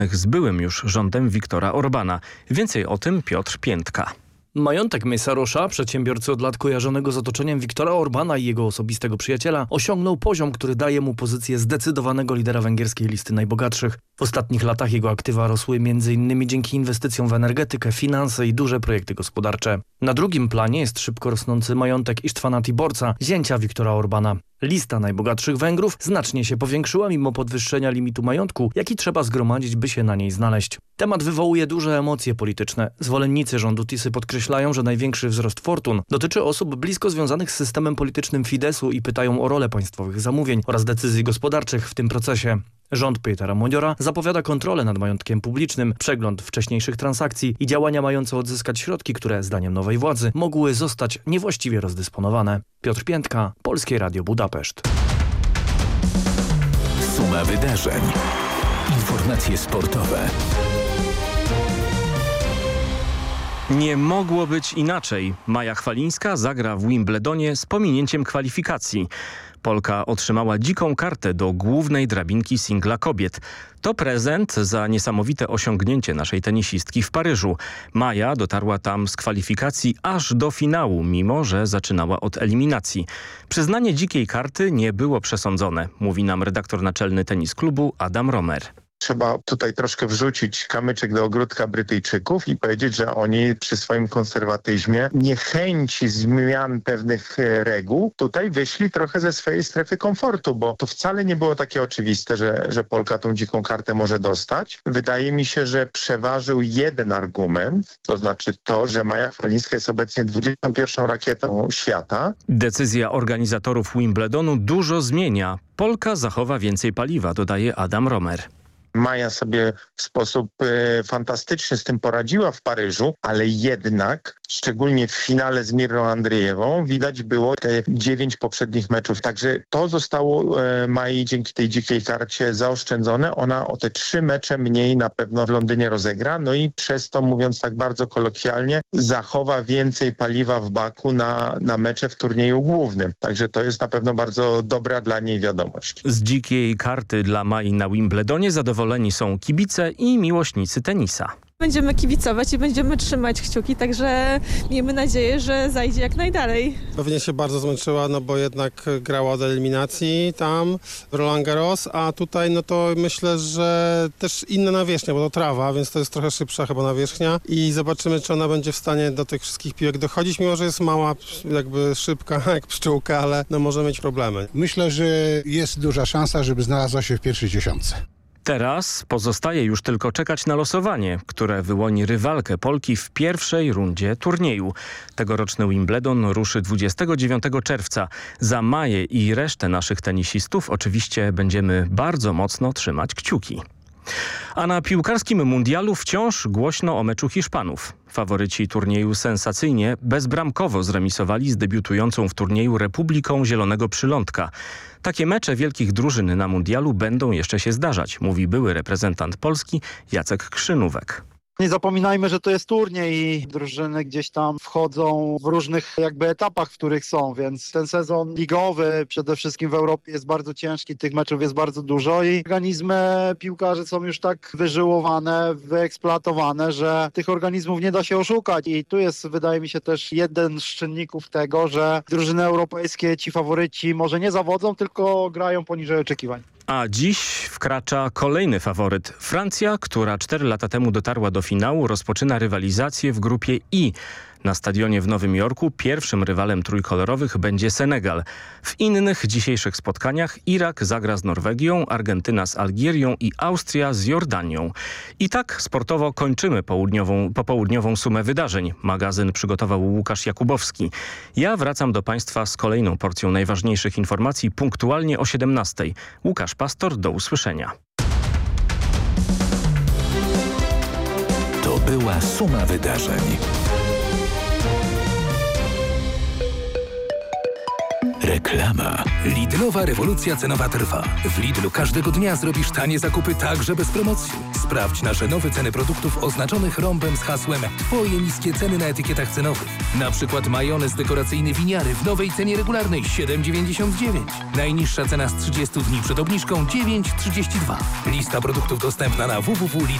z byłym już rządem Viktora Orbana. Więcej o tym Piotr Piętka. Majątek Mesarosza, przedsiębiorcy od lat kojarzonego z otoczeniem Viktora Orbana i jego osobistego przyjaciela, osiągnął poziom, który daje mu pozycję zdecydowanego lidera węgierskiej listy najbogatszych. W ostatnich latach jego aktywa rosły m.in. dzięki inwestycjom w energetykę, finanse i duże projekty gospodarcze. Na drugim planie jest szybko rosnący majątek Istvana Tiborca, zięcia Viktora Orbana. Lista najbogatszych Węgrów znacznie się powiększyła mimo podwyższenia limitu majątku, jaki trzeba zgromadzić, by się na niej znaleźć. Temat wywołuje duże emocje polityczne. Zwolennicy rządu Tisy podkreślają, że największy wzrost fortun dotyczy osób blisko związanych z systemem politycznym Fidesu i pytają o rolę państwowych zamówień oraz decyzji gospodarczych w tym procesie. Rząd Petera Modiora zapowiada kontrolę nad majątkiem publicznym, przegląd wcześniejszych transakcji i działania mające odzyskać środki, które zdaniem nowej władzy mogły zostać niewłaściwie rozdysponowane. Piotr Piętka, Polskie Radio Budapeszt. Suma wydarzeń. Informacje sportowe. Nie mogło być inaczej. Maja Chwalińska zagra w Wimbledonie z pominięciem kwalifikacji. Polka otrzymała dziką kartę do głównej drabinki singla kobiet. To prezent za niesamowite osiągnięcie naszej tenisistki w Paryżu. Maja dotarła tam z kwalifikacji aż do finału, mimo że zaczynała od eliminacji. Przyznanie dzikiej karty nie było przesądzone, mówi nam redaktor naczelny Tenis Klubu Adam Romer. Trzeba tutaj troszkę wrzucić kamyczek do ogródka Brytyjczyków i powiedzieć, że oni przy swoim konserwatyzmie, niechęci zmian pewnych reguł, tutaj wyszli trochę ze swojej strefy komfortu, bo to wcale nie było takie oczywiste, że Polka tą dziką kartę może dostać. Wydaje mi się, że przeważył jeden argument, to znaczy to, że Maja Chwalińska jest obecnie 21. rakietą świata. Decyzja organizatorów Wimbledonu dużo zmienia. Polka zachowa więcej paliwa, dodaje Adam Romer. Maja sobie w sposób fantastyczny z tym poradziła w Paryżu, ale jednak, szczególnie w finale z Mirą Andrzejewą, widać było te 9 poprzednich meczów. Także to zostało Mai dzięki tej dzikiej karcie zaoszczędzone. Ona o te 3 mecze mniej na pewno w Londynie rozegra, no i przez to, mówiąc tak bardzo kolokwialnie, zachowa więcej paliwa w baku na mecze w turnieju głównym. Także to jest na pewno bardzo dobra dla niej wiadomość. Z dzikiej karty dla Mai na Wimbledonie zadowoleni są kibice i miłośnicy tenisa. Będziemy kibicować i będziemy trzymać kciuki, także miejmy nadzieję, że zajdzie jak najdalej. Pewnie się bardzo zmęczyła, no bo jednak grała od eliminacji tam w Roland Garros, a tutaj no to myślę, że też inna nawierzchnia, bo to trawa, więc to jest trochę szybsza chyba nawierzchnia i zobaczymy, czy ona będzie w stanie do tych wszystkich piłek dochodzić, mimo że jest mała, jakby szybka jak pszczółka, ale no może mieć problemy. Myślę, że jest duża szansa, żeby znalazła się w pierwszej dziesiątce. Teraz pozostaje już tylko czekać na losowanie, które wyłoni rywalkę Polki w pierwszej rundzie turnieju. Tegoroczny Wimbledon ruszy 29 czerwca. Za Maję i resztę naszych tenisistów oczywiście będziemy bardzo mocno trzymać kciuki. A na piłkarskim mundialu wciąż głośno o meczu Hiszpanów. Faworyci turnieju sensacyjnie bezbramkowo zremisowali z debiutującą w turnieju Republiką Zielonego Przylądka. Takie mecze wielkich drużyn na mundialu będą jeszcze się zdarzać, mówi były reprezentant Polski Jacek Krzynówek. Nie zapominajmy, że to jest turniej i drużyny gdzieś tam wchodzą w różnych jakby etapach, w których są, więc ten sezon ligowy przede wszystkim w Europie jest bardzo ciężki, tych meczów jest bardzo dużo i organizmy piłkarzy są już tak wyżyłowane, wyeksploatowane, że tych organizmów nie da się oszukać i tu jest, wydaje mi się, też jeden z czynników tego, że drużyny europejskie, ci faworyci może nie zawodzą, tylko grają poniżej oczekiwań. A dziś wkracza kolejny faworyt. Francja, która 4 lata temu dotarła do finału, rozpoczyna rywalizację w grupie I. Na stadionie w Nowym Jorku pierwszym rywalem trójkolorowych będzie Senegal. W innych dzisiejszych spotkaniach Irak zagra z Norwegią, Argentyna z Algierią i Austria z Jordanią. I tak sportowo kończymy popołudniową sumę wydarzeń. Magazyn przygotował Łukasz Jakubowski. Ja wracam do Państwa z kolejną porcją najważniejszych informacji punktualnie o 17. Łukasz Pastor, do usłyszenia. To była suma wydarzeń. Reklama. Lidlowa rewolucja cenowa trwa. W Lidlu każdego dnia zrobisz tanie zakupy także bez promocji. Sprawdź nasze nowe ceny produktów oznaczonych rąbem z hasłem Twoje niskie ceny na etykietach cenowych. Na przykład majonez dekoracyjny winiary w nowej cenie regularnej 7,99. Najniższa cena z 30 dni przed obniżką 9,32. Lista produktów dostępna na www.lidl.pl.